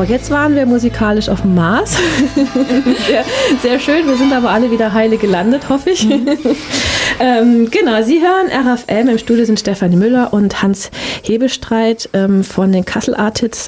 jetzt waren wir musikalisch auf dem Mars. sehr, sehr schön, wir sind aber alle wieder heile gelandet, hoffe ich. Genau, Sie hören RFM, im Studio sind Stefanie Müller und Hans Hebestreit von den Kassel Artists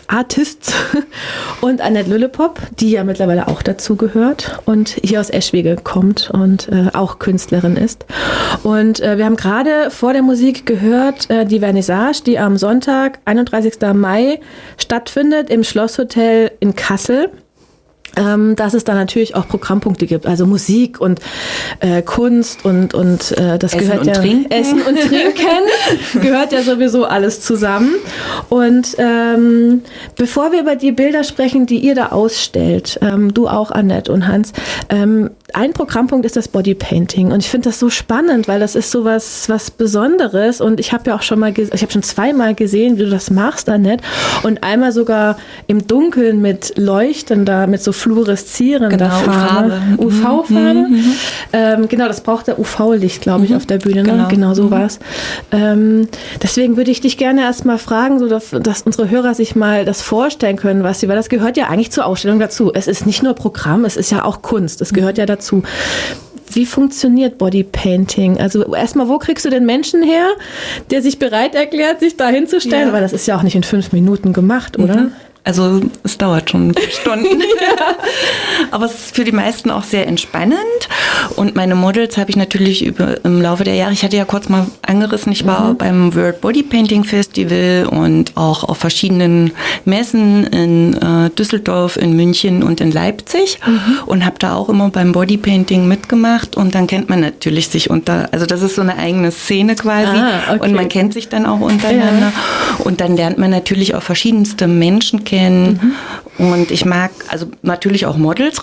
und Annette Lüllepop, die ja mittlerweile auch dazu gehört und hier aus Eschwege kommt und auch Künstlerin ist. Und wir haben gerade vor der Musik gehört, die Vernissage, die am Sonntag, 31. Mai, stattfindet im Schlosshotel in Kassel. Dass es da natürlich auch Programmpunkte gibt, also Musik und Kunst und das Essen gehört und ja Trinken. Essen und Trinken gehört ja sowieso alles zusammen. Und bevor wir über die Bilder sprechen, die ihr da ausstellt, du auch, Annette und Hans, ein Programmpunkt ist das Bodypainting und ich finde das so spannend, weil das ist so was Besonderes und ich habe ja auch schon zweimal gesehen, wie du das machst, Annette, und einmal sogar im Dunkeln mit leuchtender, mit so fluoreszierender Farbe. UV-Farbe. Genau, das braucht der UV-Licht, glaube ich, auf der Bühne. Ne? Genau so war's. Deswegen würde ich dich gerne erst mal fragen, so dass unsere Hörer sich mal das vorstellen können, weil das gehört ja eigentlich zur Ausstellung dazu. Es ist nicht nur Programm, es ist ja auch Kunst. Es gehört ja dazu. Wie funktioniert Bodypainting? Also erstmal, wo kriegst du den Menschen her, der sich bereit erklärt, sich da hinzustellen? Ja. Weil das ist ja auch nicht in 5 Minuten gemacht, oder? Also es dauert schon Stunden. Ja. Aber es ist für die meisten auch sehr entspannend. Und meine Models habe ich natürlich im Laufe der Jahre, ich hatte ja kurz mal angerissen, ich war beim World Bodypainting Festival und auch auf verschiedenen Messen in Düsseldorf, in München und in Leipzig und habe da auch immer beim Bodypainting mitgemacht. Und dann kennt man natürlich sich also das ist so eine eigene Szene quasi. Und man kennt sich dann auch untereinander. Ja. Und dann lernt man natürlich auch verschiedenste Menschen kennen. Und ich mag also natürlich auch Models,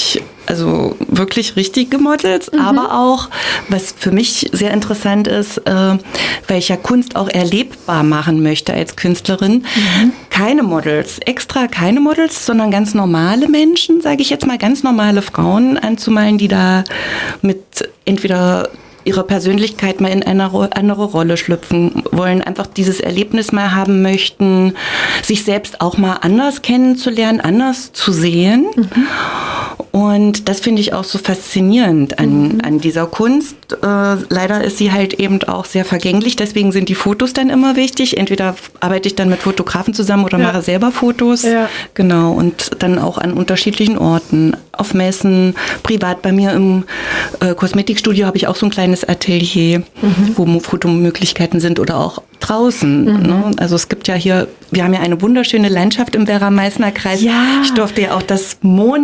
wirklich richtige Models, aber auch, was für mich sehr interessant ist, weil ich ja Kunst auch erlebbar machen möchte als Künstlerin, keine Models, sondern ganz normale Menschen, sage ich jetzt mal, ganz normale Frauen anzumalen, die da mit entweder ihre Persönlichkeit mal in eine andere Rolle schlüpfen wollen, einfach dieses Erlebnis mal haben möchten, sich selbst auch mal anders kennenzulernen, anders zu sehen. Und das finde ich auch so faszinierend an dieser Kunst. Leider ist sie halt eben auch sehr vergänglich, deswegen sind die Fotos dann immer wichtig. Entweder arbeite ich dann mit Fotografen zusammen oder mache selber Fotos. Ja. Genau, und dann auch an unterschiedlichen Orten, auf Messen, privat bei mir im Kosmetikstudio habe ich auch so ein kleines Atelier, wo Fotomöglichkeiten sind oder auch draußen. Ne? Also es gibt ja hier, wir haben ja eine wunderschöne Landschaft im Werra-Meißner-Kreis. Ja. Ich durfte ja auch das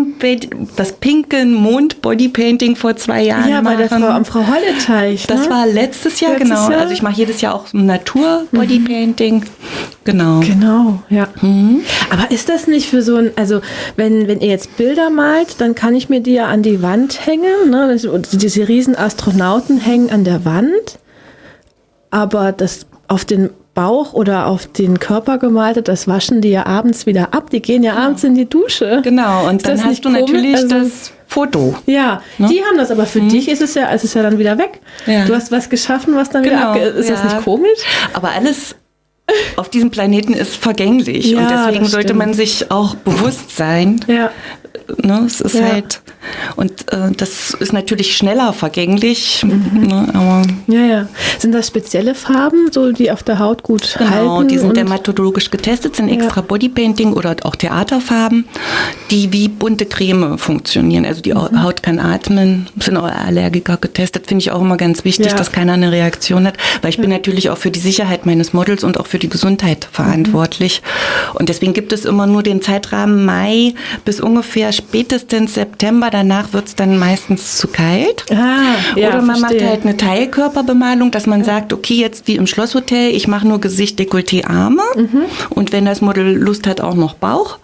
pinke Mond-Bodypainting vor 2 Jahren machen. Ja, am Frau Holleteich. Das war letztes Jahr, genau. Also ich mache jedes Jahr auch so ein Natur-Bodypainting. Genau. Genau, ja. Aber ist das nicht für so ein, also wenn ihr jetzt Bilder malt, dann kann ich mir die ja an die Wand hängen, ne? Diese riesen Astronauten hängen an der Wand, aber das auf den Bauch oder auf den Körper gemalte, das waschen die ja abends wieder ab. Die gehen ja abends in die Dusche. Genau, und dann hast du natürlich das Foto. Ja, ne? Die haben das, aber für dich ist es ja dann wieder weg. Ja. Du hast was geschaffen, was dann wieder ist das nicht komisch? Aber alles auf diesem Planeten ist vergänglich und deswegen sollte man sich auch bewusst sein. Ja. Ne, es ist halt, und das ist natürlich schneller vergänglich. Ne, aber Sind das spezielle Farben, so die auf der Haut gut halten? Genau, die sind dermatologisch getestet, sind extra Bodypainting oder auch Theaterfarben, die wie bunte Creme funktionieren. Also die Haut kann atmen, sind auch Allergiker getestet, finde ich auch immer ganz wichtig, dass keiner eine Reaktion hat, weil ich bin natürlich auch für die Sicherheit meines Models und auch für die Gesundheit verantwortlich. Und deswegen gibt es immer nur den Zeitrahmen Mai bis ungefähr spätestens September. Danach wird es dann meistens zu kalt. Oder man macht halt eine Teilkörperbemalung, dass man sagt, okay, jetzt wie im Schlosshotel, ich mache nur Gesicht, Dekolleté, Arme. Und wenn das Model Lust hat, auch noch Bauch.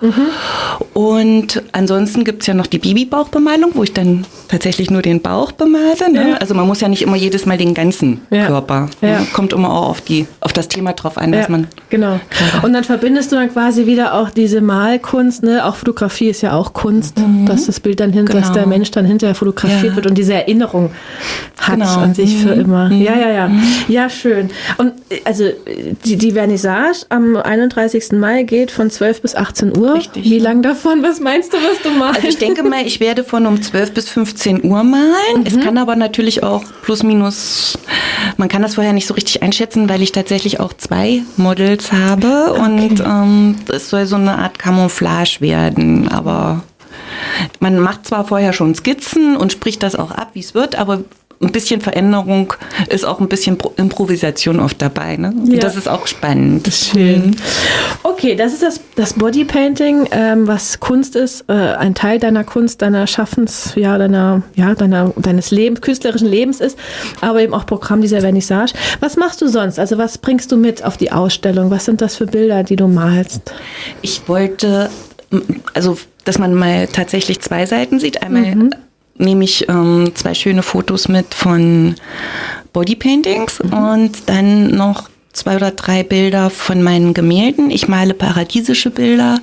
Und ansonsten gibt es ja noch die Babybauchbemalung, wo ich dann tatsächlich nur den Bauch bemale. Ne? Ja. Also man muss ja nicht immer jedes Mal den ganzen Körper. Ja. Kommt immer auch auf das Thema drauf an, was man... Genau. Und dann verbindest du man quasi wieder auch diese Malkunst, ne? Auch Fotografie ist ja auch Kunst, dass das Bild dann dass der Mensch dann hinterher fotografiert wird und diese Erinnerung hat an sich für immer. Ja. Ja, schön. Und also die Vernissage am 31. Mai geht von 12 bis 18 Uhr. Richtig. Wie lang davon? Was meinst du, was du malst? Also ich denke mal, ich werde von um 12 bis 15 Uhr malen. Es kann aber natürlich auch plus minus, man kann das vorher nicht so richtig einschätzen, weil ich tatsächlich auch 2 Models habe und es soll so eine Art Camouflage werden, aber man macht zwar vorher schon Skizzen und spricht das auch ab, wie es wird, aber ein bisschen Veränderung ist auch ein bisschen Improvisation oft dabei. Ne? Ja. Das ist auch spannend. Schön. Okay, das ist das Bodypainting, was Kunst ist, ein Teil deiner Kunst, deiner Schaffens, deines Lebens, künstlerischen Lebens ist, aber eben auch Programm dieser Vernissage. Was machst du sonst? Also was bringst du mit auf die Ausstellung? Was sind das für Bilder, die du malst? Ich wollte, also dass man mal tatsächlich 2 Seiten sieht. Einmal nehme ich 2 schöne Fotos mit von Bodypaintings und dann noch 2 oder 3 Bilder von meinen Gemälden. Ich male paradiesische Bilder.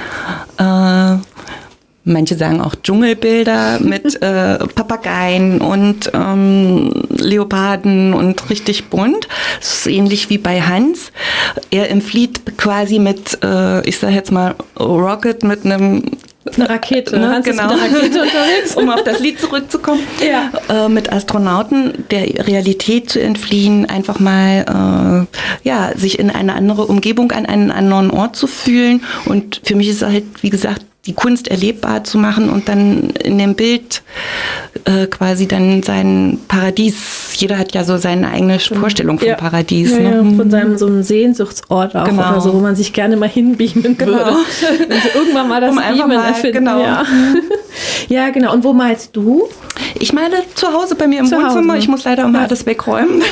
Manche sagen auch Dschungelbilder mit Papageien und Leoparden und richtig bunt. Das ist ähnlich wie bei Hans. Er entflieht quasi mit, ich sage jetzt mal, Rocket mit einem eine Rakete. Ne, Hans genau. ist mit einer Rakete unterwegs. Um auf das Lied zurückzukommen. Ja. Mit Astronauten der Realität zu entfliehen, einfach mal sich in eine andere Umgebung, an einen anderen Ort zu fühlen. Und für mich ist halt, wie gesagt, die Kunst erlebbar zu machen und dann in dem Bild quasi dann sein Paradies. Jeder hat ja so seine eigene Vorstellung vom Paradies. Ja, ne? ja, von so einem Sehnsuchtsort auch oder so, wo man sich gerne mal hinbeamen würde. Also irgendwann mal das Beamen erfinden. Genau. Ja. Ja, genau. Und wo malst du? Ich male zu Hause bei mir im Wohnzimmer. Ich muss leider immer alles wegräumen.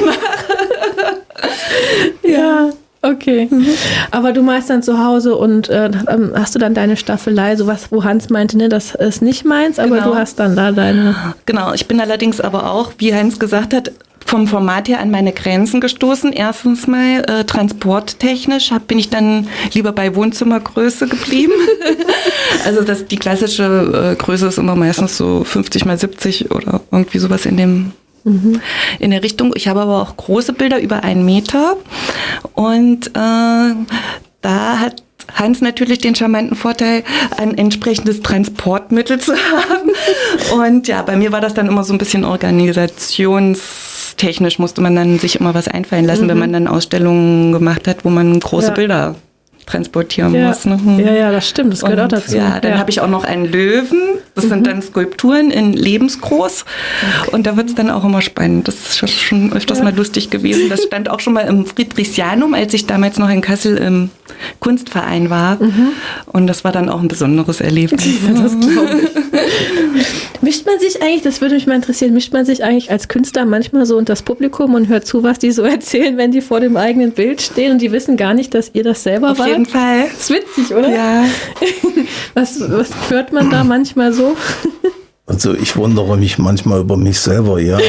Ja. Okay, aber du malst dann zu Hause und hast du dann deine Staffelei, sowas, wo Hans meinte, ne, das ist nicht meins, aber du hast dann da deine... Genau, ich bin allerdings aber auch, wie Hans gesagt hat, vom Format her an meine Grenzen gestoßen. Erstens mal transporttechnisch bin ich dann lieber bei Wohnzimmergröße geblieben. Also die klassische Größe ist immer meistens so 50 mal 70 oder irgendwie sowas in der Richtung. Ich habe aber auch große Bilder über 1 Meter und da hat Hans natürlich den charmanten Vorteil, ein entsprechendes Transportmittel zu haben. Und ja, bei mir war das dann immer so ein bisschen organisationstechnisch, musste man dann sich immer was einfallen lassen, wenn man dann Ausstellungen gemacht hat, wo man große Bilder transportieren muss. Ne? Ja, das stimmt, das gehört auch dazu. Ja, dann habe ich auch noch einen Löwen, das sind dann Skulpturen in lebensgroß und da wird es dann auch immer spannend. Das ist schon öfters mal lustig gewesen. Das stand auch schon mal im Friedrichsianum, als ich damals noch in Kassel im Kunstverein war und das war dann auch ein besonderes Erlebnis. Ja, das glaube ich. Mischt man sich eigentlich, das würde mich mal interessieren, mischt man sich eigentlich als Künstler manchmal so unter das Publikum und hört zu, was die so erzählen, wenn die vor dem eigenen Bild stehen und die wissen gar nicht, dass ihr das selber wart? Auf jeden Fall. Das ist witzig, oder? Ja. Was hört man da manchmal so? Also ich wundere mich manchmal über mich selber, ja.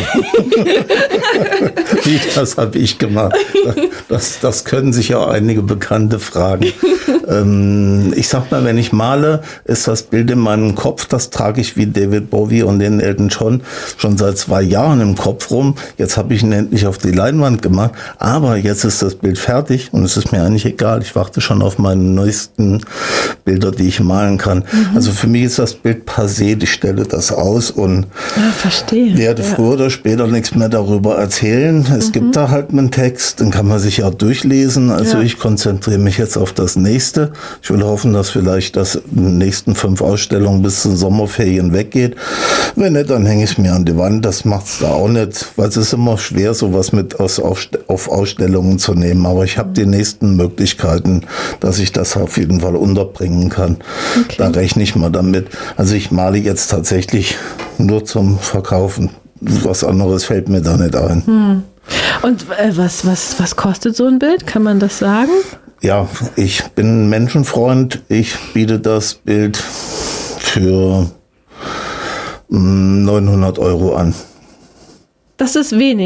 Das habe ich gemacht. Das können sich ja einige Bekannte fragen. Ich sag mal, wenn ich male, ist das Bild in meinem Kopf, das trage ich wie David Bowie und den Elton John schon seit 2 Jahren im Kopf rum. Jetzt habe ich ihn endlich auf die Leinwand gemacht, aber jetzt ist das Bild fertig und es ist mir eigentlich egal. Ich warte schon auf meine neuesten Bilder, die ich malen kann. Also für mich ist das Bild passé, ich stelle das aus und werde früher oder später nichts mehr darüber erzählen. Es gibt da halt einen Text, den kann man sich ja durchlesen. Also ich konzentriere mich jetzt auf das nächste. Ich will hoffen, dass vielleicht das in den nächsten 5 Ausstellungen bis zu Sommerferien weggeht. Wenn nicht, dann hänge ich es mir an die Wand. Das macht es da auch nicht, weil es ist immer schwer, sowas mit auf Ausstellungen zu nehmen. Aber ich habe die nächsten Möglichkeiten, dass ich das auf jeden Fall unterbringen kann. Okay. Da rechne ich mal damit. Also ich male jetzt tatsächlich nur zum Verkaufen. Was anderes fällt mir da nicht ein. Und was kostet so ein Bild? Kann man das sagen? Ja, ich bin ein Menschenfreund. Ich biete das Bild für 900 € an. Das ist wenig.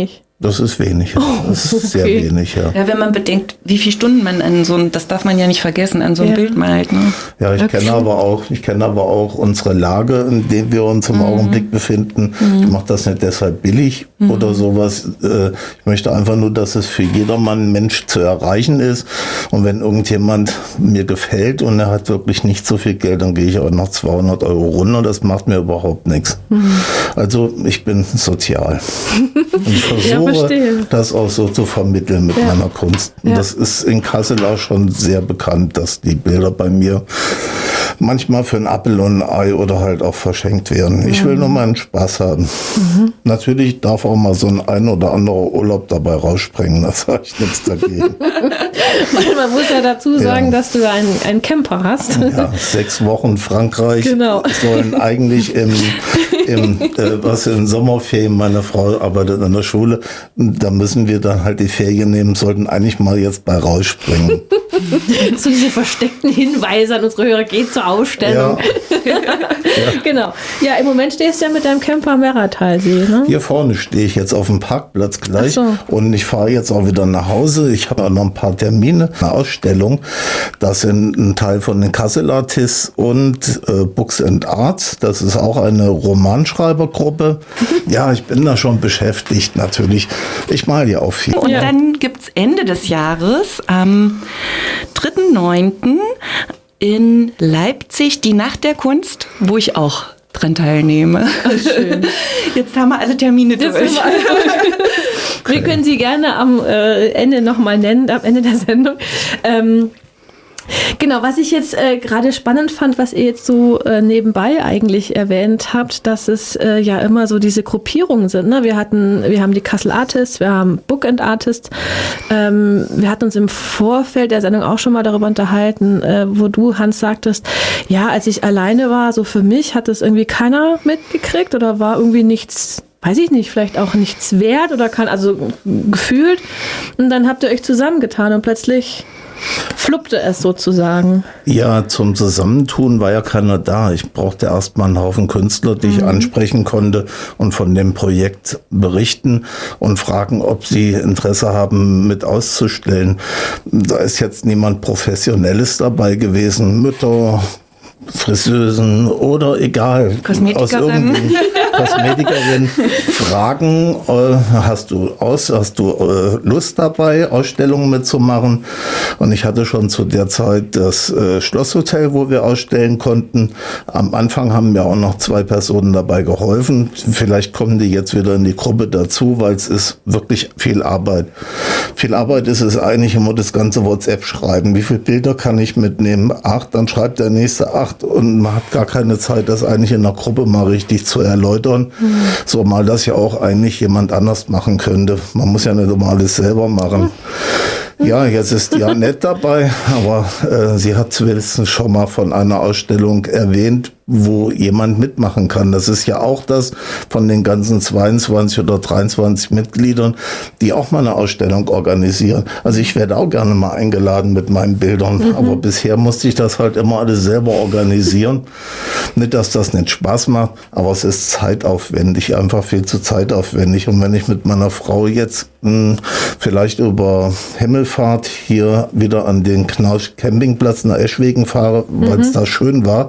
Das ist wenig. Das ist sehr wenig, ja. Ja, wenn man bedenkt, wie viele Stunden man an so ein, das darf man ja nicht vergessen, an so ein Bild malt. Ne? Ja, ich kenne aber auch unsere Lage, in der wir uns im Augenblick befinden. Ich mache das nicht deshalb billig oder sowas. Ich möchte einfach nur, dass es für jedermann Mensch zu erreichen ist. Und wenn irgendjemand mir gefällt und er hat wirklich nicht so viel Geld, dann gehe ich auch noch 200 Euro runter. Das macht mir überhaupt nichts. Also ich bin sozial. Und ich versuche, das auch so zu vermitteln mit meiner Kunst. Und das ist in Kassel auch schon sehr bekannt, dass die Bilder bei mir manchmal für ein Appel und ein Ei oder halt auch verschenkt werden. Ich will nur mal einen Spaß haben. Natürlich darf auch mal so ein oder anderer Urlaub dabei rausspringen, da sage ich nichts dagegen. Man muss ja dazu sagen, dass du einen Camper hast. Ja, 6 Wochen Frankreich sollen eigentlich in Sommerferien, meine Frau arbeitet an der Schule, da müssen wir dann halt die Ferien nehmen, sollten eigentlich mal jetzt bei rausspringen. So diese versteckten Hinweise an unsere Hörer, geht zur Ausstellung. Ja. Genau. Ja, im Moment stehst du ja mit deinem Camper am Werratalsee, ne? Hier vorne stehe ich jetzt auf dem Parkplatz gleich und ich fahre jetzt auch wieder nach Hause. Ich habe noch ein paar Termine, eine Ausstellung. Das sind ein Teil von den Kassel Artists und Books and Arts. Das ist auch eine Romanschreibergruppe. Ja, ich bin da schon beschäftigt natürlich. Ich male ja auch viel. Und dann gibt es Ende des Jahres am 3.9. in Leipzig die Nacht der Kunst, wo ich auch dran teilnehme. Ach, schön. Jetzt haben wir alle Termine durch. Wir können sie gerne am Ende nochmal nennen, am Ende der Sendung. Genau, was ich jetzt gerade spannend fand, was ihr jetzt so nebenbei eigentlich erwähnt habt, dass es ja immer so diese Gruppierungen sind. Ne? Wir haben die Kassel Artists, wir haben Book and Artists. Wir hatten uns im Vorfeld der Sendung auch schon mal darüber unterhalten, wo du, Hans, sagtest, ja, als ich alleine war, so für mich hat es irgendwie keiner mitgekriegt oder war irgendwie nichts, weiß ich nicht, vielleicht auch nichts wert oder also gefühlt. Und dann habt ihr euch zusammengetan und plötzlich fluppte es sozusagen. Ja, zum Zusammentun war ja keiner da. Ich brauchte erstmal einen Haufen Künstler, die ich ansprechen konnte und von dem Projekt berichten und fragen, ob sie Interesse haben, mit auszustellen. Da ist jetzt niemand Professionelles dabei gewesen. Mütter, Friseusen oder egal. Kosmetikerin. Kosmetikerin fragen, hast du Lust dabei, Ausstellungen mitzumachen? Und ich hatte schon zu der Zeit das Schlosshotel, wo wir ausstellen konnten. Am Anfang haben mir auch noch 2 Personen dabei geholfen. Vielleicht kommen die jetzt wieder in die Gruppe dazu, weil es ist wirklich viel Arbeit. Viel Arbeit ist es eigentlich immer das ganze WhatsApp schreiben. Wie viele Bilder kann ich mitnehmen? 8, dann schreibt der nächste 8 und man hat gar keine Zeit, das eigentlich in der Gruppe mal richtig zu erläutern. So mal das ja auch eigentlich jemand anders machen könnte. Man muss ja nicht immer alles selber machen. Ja, jetzt ist die Annette dabei, aber sie hat zumindest schon mal von einer Ausstellung erwähnt, wo jemand mitmachen kann. Das ist ja auch das von den ganzen 22 oder 23 Mitgliedern, die auch mal eine Ausstellung organisieren. Also ich werde auch gerne mal eingeladen mit meinen Bildern, aber bisher musste ich das halt immer alles selber organisieren. Nicht, dass das nicht Spaß macht, aber es ist zeitaufwendig, einfach viel zu zeitaufwendig. Und wenn ich mit meiner Frau jetzt vielleicht über Himmelfahrt hier wieder an den Knausch Campingplatz nach Eschwegen fahre, weil es da schön war,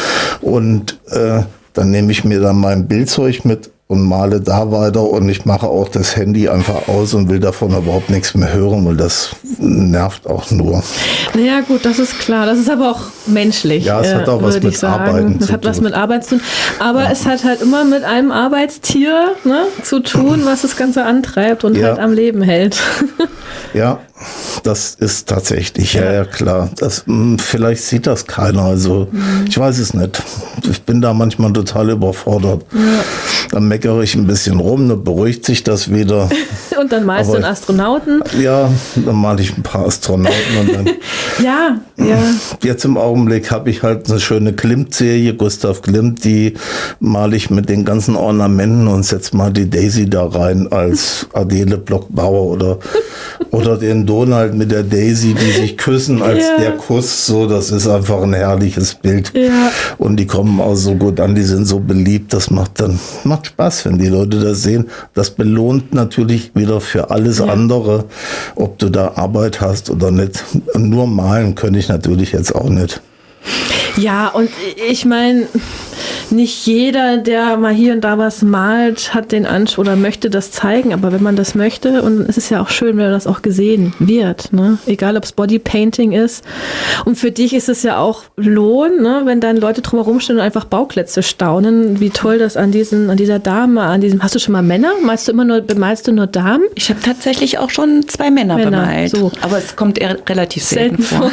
und dann nehme ich mir dann mein Bildzeug mit und male da weiter und ich mache auch das Handy einfach aus und will davon überhaupt nichts mehr hören, weil das nervt auch nur. Naja gut, das ist klar. Das ist aber auch menschlich. Ja, es hat auch was mit Arbeiten zu tun. Das hat was mit Arbeit zu tun. Aber es hat halt immer mit einem Arbeitstier zu tun, was das Ganze antreibt und halt am Leben hält. Ja, das ist tatsächlich, ja klar. Vielleicht sieht das keiner, also ich weiß es nicht. Ich bin da manchmal total überfordert. Ja. Dann meckere ich ein bisschen rum, dann beruhigt sich das wieder. Und dann malst du einen Astronauten? Ja, dann male ich ein paar Astronauten. Und dann ja. Jetzt im Augenblick habe ich halt eine schöne Klimt-Serie, Gustav Klimt, die male ich mit den ganzen Ornamenten und setze mal die Daisy da rein als Adele Blockbauer oder Oder den Donald mit der Daisy, die sich küssen als der Kuss. So, das ist einfach ein herrliches Bild. Ja. Und die kommen auch so gut an, die sind so beliebt. Das macht Spaß, wenn die Leute das sehen. Das belohnt natürlich wieder für alles andere, ob du da Arbeit hast oder nicht. Nur malen könnte ich natürlich jetzt auch nicht. Ja, und ich meine, nicht jeder, der mal hier und da was malt, hat den Anspruch oder möchte das zeigen, aber wenn man das möchte, und es ist ja auch schön, wenn das auch gesehen wird, ne? Egal, ob es Bodypainting ist. Und für dich ist es ja auch Lohn, ne? Wenn dann Leute drumherum stehen und einfach Bauklötze staunen, wie toll das an dieser Dame, hast du schon mal Männer? Bemalst du nur Damen? Ich habe tatsächlich auch schon 2 Männer bemalt, so. Aber es kommt eher relativ selten vor.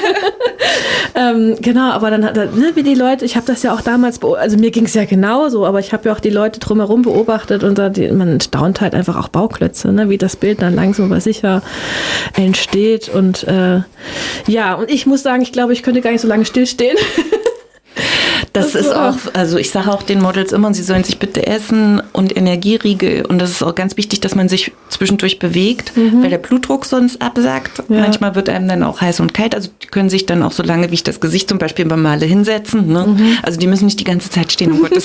Genau, aber dann wie die Leute, ich habe das ja auch damals, also mir ging es ja genauso, aber ich habe ja auch die Leute drumherum beobachtet und man staunt halt einfach auch Bauklötze, ne, wie das Bild dann langsam aber sicher entsteht und und ich muss sagen, ich glaube, ich könnte gar nicht so lange stillstehen. Das ist auch, also ich sage auch den Models immer, sie sollen sich bitte essen und Energieriegel, und das ist auch ganz wichtig, dass man sich zwischendurch bewegt, weil der Blutdruck sonst absackt. Ja. Manchmal wird einem dann auch heiß und kalt, also die können sich dann auch so lange, wie ich das Gesicht zum Beispiel beim Male hinsetzen, ne? Also die müssen nicht die ganze Zeit stehen, um Gottes